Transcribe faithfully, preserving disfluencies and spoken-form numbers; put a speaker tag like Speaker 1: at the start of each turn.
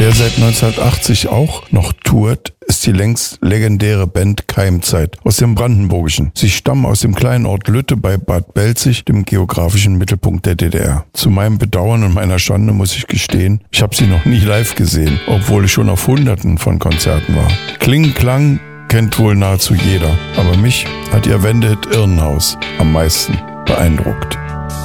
Speaker 1: Wer seit neunzehnhundertachtzig auch noch tourt, ist die längst legendäre Band Keimzeit aus dem Brandenburgischen. Sie stammen aus dem kleinen Ort Lütte bei Bad Belzig, dem geografischen Mittelpunkt der D D R. Zu meinem Bedauern und meiner Schande muss ich gestehen, ich habe sie noch nie live gesehen, obwohl ich schon auf Hunderten von Konzerten war. Kling, Klang kennt wohl nahezu jeder, aber mich hat ihr Wendehit Irrenhaus am meisten beeindruckt.